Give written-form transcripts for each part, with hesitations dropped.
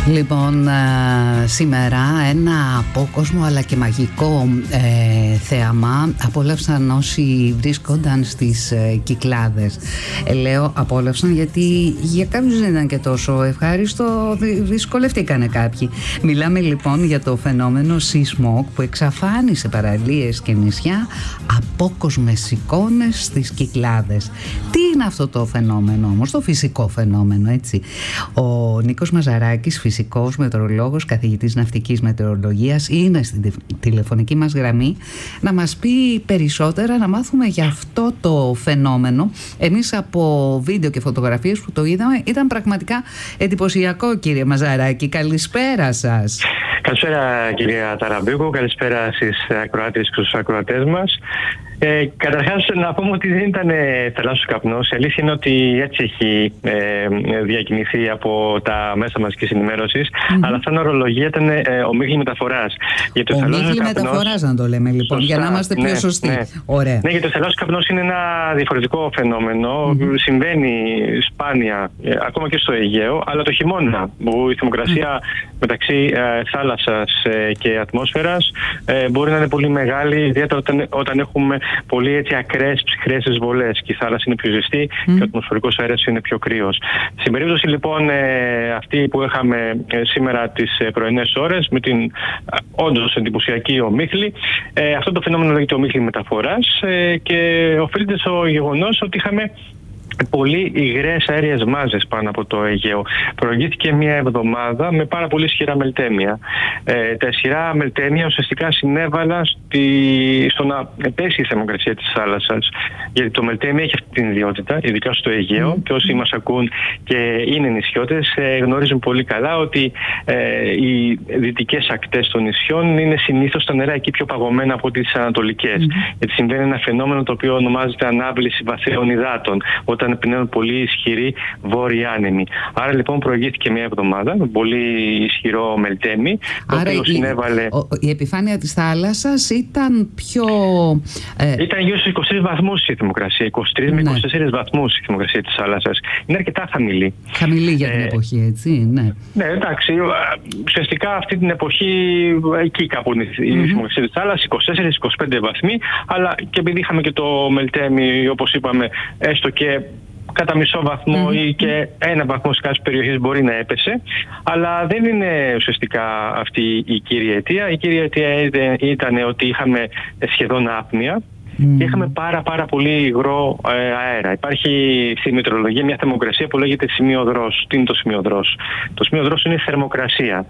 Λοιπόν, σήμερα ένα απόκοσμο αλλά και μαγικό θέαμα απόλαυσαν όσοι βρίσκονταν στις Κυκλάδες. Λέω απόλαυσαν γιατί για κάποιους δεν ήταν και τόσο ευχάριστο, δυσκολευτήκανε κάποιοι. Μιλάμε λοιπόν για το φαινόμενο Sea Smoke που εξαφάνισε παραλίες και νησιά, απόκοσμες εικόνες στις Κυκλάδες. Τι είναι αυτό το φαινόμενο όμως, το φυσικό φαινόμενο, έτσι? Ο Νίκος Μαζαράκης, φυσικός μετεωρολόγος, καθηγητής ναυτικής μετεωρολογίας, είναι στην τηλεφωνική μας γραμμή να μας πει περισσότερα, να μάθουμε για αυτό το φαινόμενο. Εμείς από βίντεο και φωτογραφίες που το είδαμε ήταν πραγματικά εντυπωσιακό, κύριε Μαζαράκη. Καλησπέρα σας. Καλησπέρα, κυρία Ταραμπίκου, καλησπέρα στις ακροάτριες και στους ακροατές μας. Καταρχάς να πούμε ότι δεν ήταν θαλάσσιος καπνός. Η αλήθεια είναι ότι έτσι έχει διακινηθεί από τα μέσα μαζικής ενημέρωσης, αλλά σαν ορολογία ήταν ομίχλη μεταφοράς. Ομίχλη μεταφοράς να το λέμε λοιπόν, σωστά, για να είμαστε πιο σωστοί. Ναι. Ωραία. Ναι, γιατί ο θαλάσσιος καπνός είναι ένα διαφορετικό φαινόμενο. Συμβαίνει σπάνια, ακόμα και στο Αιγαίο, αλλά το χειμώνα, που η θερμοκρασία μεταξύ θάλασσας και ατμόσφαιρας μπορεί να είναι πολύ μεγάλη, ιδιαίτερα όταν έχουμε πολύ έτσι ακραίες ψυχρές εισβολές και η θάλασσα είναι πιο ζεστή και ο ατμοσφαιρικός αέρας είναι πιο κρύος. Στην περίπτωση λοιπόν αυτή που είχαμε σήμερα τις πρωινές ώρες με την όντως εντυπωσιακή ομίχλη, αυτό το φαινόμενο λέγεται ομίχλη μεταφοράς και οφείλεται στο γεγονός ότι είχαμε πολύ υγρές αέριες μάζες πάνω από το Αιγαίο. Προηγήθηκε μια εβδομάδα με πάρα πολύ ισχυρά μελτέμια. Τα ισχυρά μελτέμια ουσιαστικά συνέβαλαν στο να πέσει η θερμοκρασία της θάλασσας. Γιατί το μελτέμια έχει αυτή την ιδιότητα, ειδικά στο Αιγαίο, και όσοι μας ακούν και είναι νησιώτες γνωρίζουν πολύ καλά ότι οι δυτικές ακτές των νησιών είναι συνήθως τα νερά εκεί πιο παγωμένα από τις ανατολικές. Γιατί συμβαίνει ένα φαινόμενο το οποίο ονομάζεται ανάβληση βαθέων υδάτων, όταν επινέουν πολύ ισχυροί βόρειοι άνεμοι. Άρα λοιπόν προηγήθηκε μια εβδομάδα με πολύ ισχυρό μελτέμι, το οποίο συνέβαλε. Η επιφάνεια της θάλασσας ήταν πιο. Ήταν γύρω στους 23 βαθμούς η θερμοκρασία. 23 με 24 βαθμούς η θερμοκρασία της θάλασσας. Είναι αρκετά χαμηλή. Χαμηλή για την εποχή, έτσι, ναι. Ναι, εντάξει. Ουσιαστικά αυτή την εποχή εκεί κάπου είναι η θερμοκρασία της θάλασσας, 24-25 βαθμοί, αλλά και επειδή είχαμε και το μελτέμι, όπως είπαμε, έστω και κατά μισό βαθμό ή και ένα βαθμό σε κάποιες περιοχές μπορεί να έπεσε, αλλά δεν είναι ουσιαστικά αυτή η κύρια αιτία. Η κύρια αιτία ήταν ότι είχαμε σχεδόν άπνοια και είχαμε πάρα πολύ υγρό αέρα. Υπάρχει στη μετεωρολογία μια θερμοκρασία που λέγεται σημείο δρόσου. Τι είναι το σημείο δρόσου? Το σημείο δρόσου είναι η θερμοκρασία.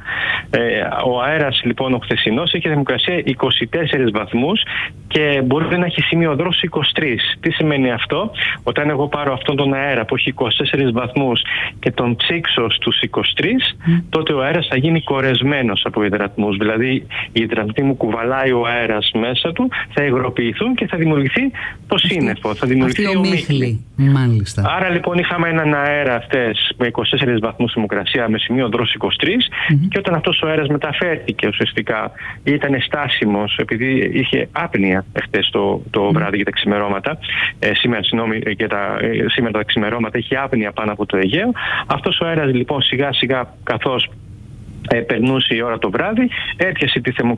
Ο αέρας λοιπόν ο χθεσινός έχει θερμοκρασία 24 βαθμούς και μπορεί να έχει σημείο δρόσου 23. Τι σημαίνει αυτό? Όταν εγώ πάρω αυτόν τον αέρα που έχει 24 βαθμούς και τον ψήξω στους 23, τότε ο αέρας θα γίνει κορεσμένος από υδρατμούς. Δηλαδή οι υδρατμοί μου κουβαλάει ο αέρας μέσα του, θα υγροποιηθούν και θα δημιουργηθεί το σύννεφο, θα δημιουργηθεί η ομίχλη. Μάλιστα. Άρα λοιπόν είχαμε έναν αέρα χτες με 24 βαθμούς θερμοκρασία με σημείο δρόσου 23 και όταν αυτός ο αέρας μεταφέρθηκε ουσιαστικά ήταν στάσιμος επειδή είχε άπνοια χτες το βράδυ για τα ξημερώματα, σήμερα τα ξημερώματα είχε άπνοια πάνω από το Αιγαίο. Αυτός ο αέρας λοιπόν σιγά σιγά καθώς περνούσε η ώρα το βράδυ, έπιασε τη θερμοκρασία